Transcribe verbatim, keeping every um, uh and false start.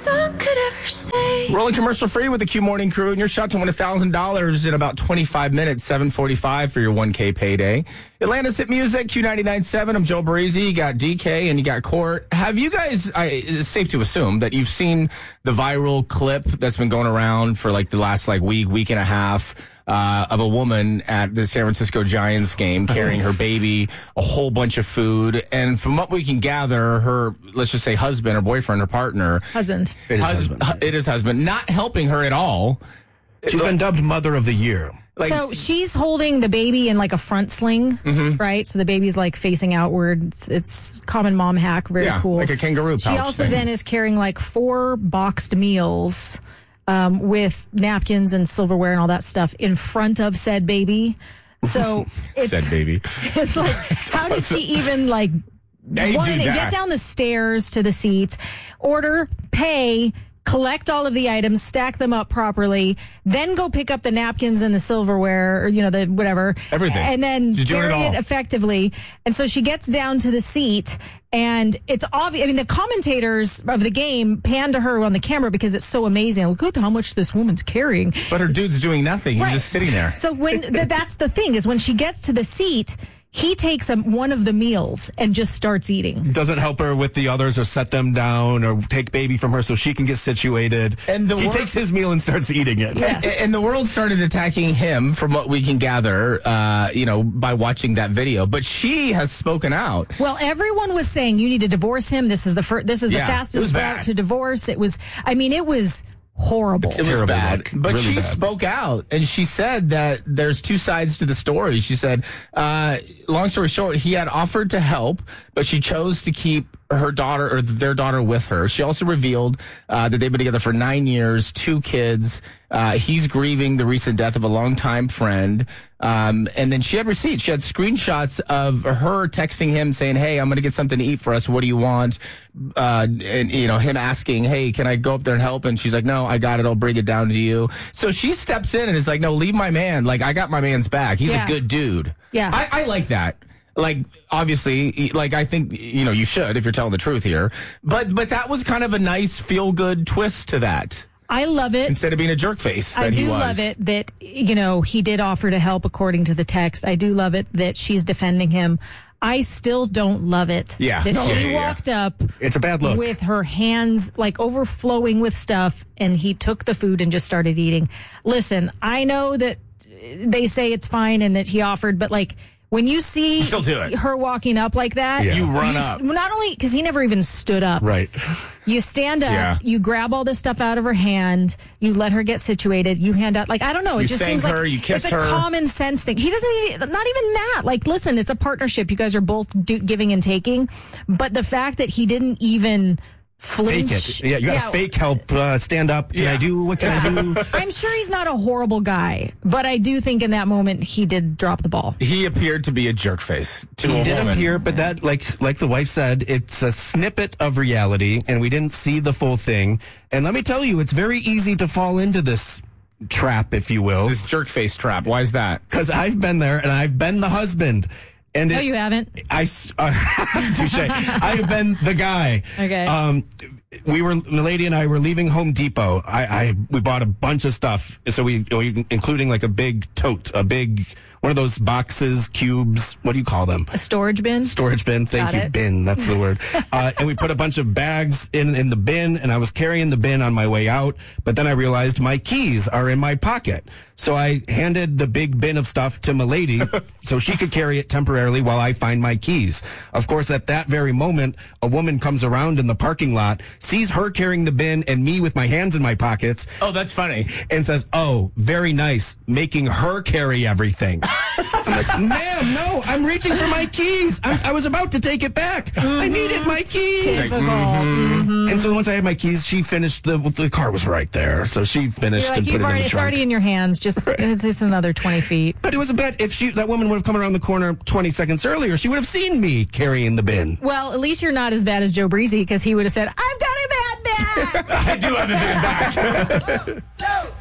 song could ever say. Rolling commercial free with the Q Morning Crew, and your shot to win one thousand dollars in about twenty-five minutes, seven forty-five for your one K payday. Atlanta's Hit Music, Q ninety-nine point seven. I'm Joe Breezy. You got D K and you got Court. Have you guys, I, it's safe to assume that you've seen the viral clip that's been going around for like the last like week, week and a half uh, of a woman at the San Francisco Giants game carrying her baby, a whole bunch of food. And from what we can gather, her, let's just say husband or boyfriend or partner. Husband. It is hus- husband. It is husband. Not helping her at all. She's been dubbed Mother of the Year. Like, so she's holding the baby in like a front sling, mm-hmm. right? So the baby's like facing outward. It's, it's common mom hack, very yeah, cool. like a kangaroo pouch She also thing. then is carrying like four boxed meals um, with napkins and silverware and all that stuff in front of said baby. So it's, said baby. It's like, how did she even like They one, do that. get down the stairs to the seats, order, pay, collect all of the items, stack them up properly, then go pick up the napkins and the silverware, or, you know, the whatever. Everything. And then She's doing carry it all. it effectively. And so she gets down to the seat, and it's obvious. I mean, the commentators of the game pan to her on the camera because it's so amazing. Look at how much this woman's carrying. But her dude's doing nothing. He's Right. just sitting there. So when th- that's the thing, is when she gets to the seat, he takes um, one of the meals and just starts eating. Doesn't help her with the others or set them down or take baby from her so she can get situated. And the he wor- takes his meal and starts eating it. Yes. And the world started attacking him, from what we can gather, uh, you know, by watching that video. But she has spoken out. Well, everyone was saying you need to divorce him. This is the fir- this is Yeah, the it was fastest bad. route to divorce. It was. I mean, it was horrible. It was Terrible, bad. like, But really she bad. spoke out, and she said that there's two sides to the story. She said, uh, long story short, he had offered to help, but she chose to keep her daughter or their daughter with her. She also revealed uh, that they've been together for nine years, two kids. Uh, he's grieving the recent death of a longtime friend. Um, and then she had receipts. She had screenshots of her texting him saying, hey, I'm going to get something to eat for us. What do you want? Uh, and, you know, him asking, hey, can I go up there and help? And she's like, no, I got it. I'll bring it down to you. So she steps in and is like, no, leave my man. Like, I got my man's back. He's Yeah. a good dude. Yeah. I, I like that. Like, obviously, like, I think, you know, you should if you're telling the truth here. But, but that was kind of a nice feel-good twist to that. I love it. Instead of being a jerk face that I he do was. love it that, you know, he did offer to help according to the text. I do love it that she's defending him. I still don't love it Yeah. that No. she Yeah, yeah, yeah. walked up It's a bad look. with her hands like overflowing with stuff, and he took the food and just started eating. Listen, I know that they say it's fine and that he offered, but like, when you see Still do it. her walking up like that, Yeah. You run s- up. Not only because he never even stood up. Right. You stand up, Yeah. you grab all this stuff out of her hand, you let her get situated, you hand out, like, I don't know, it You just thank seems like her, you kiss it's a her. common sense thing. He doesn't, need- not even that. Like, listen, it's a partnership. You guys are both do, giving and taking. But the fact that he didn't even Fake flinch. it. Yeah, you got to fake help uh, stand up. Can Yeah. I do? What can I do? I'm sure he's not a horrible guy, but I do think in that moment he did drop the ball. He appeared to be a jerk face to He a did woman. appear, but that, like, like the wife said, it's a snippet of reality, and we didn't see the full thing. And let me tell you, it's very easy to fall into this trap, if you will, This jerk face trap. Why is that? because I've been there and I've been the husband. And No, it, you haven't. I, s- uh, touche. I have been the guy. Okay. Um, we were, the lady and I were leaving Home Depot. I, I, we bought a bunch of stuff. So we, we, including like a big tote, a big, one of those boxes, cubes. What do you call them? A storage bin. Storage bin. Thank Got you. it. Bin. That's the word. Uh, and we put a bunch of bags in, in the bin, and I was carrying the bin on my way out, but then I realized my keys are in my pocket. So I handed the big bin of stuff to my lady so she could carry it temporarily while I find my keys. Of course, at that very moment, a woman comes around in the parking lot, sees her carrying the bin and me with my hands in my pockets, Oh, that's funny. and says, "Oh, very nice, making her carry everything." I'm like, "Ma'am, no, I'm reaching for my keys. I'm, I was about to take it back. I needed my keys." Typical. Mhm. And so once I had my keys, she finished the the car was right there, so she finished You're like, and put you've it in already, the it's trunk. already in your hands. Just it's just another twenty feet. But it was a bet. If she that woman would have come around the corner twenty seconds earlier, she would have seen me carrying the bin. Well, at least you're not as bad as Joe Breezy because he would have said, "I've got a bad back." I do have a bad back. Joe,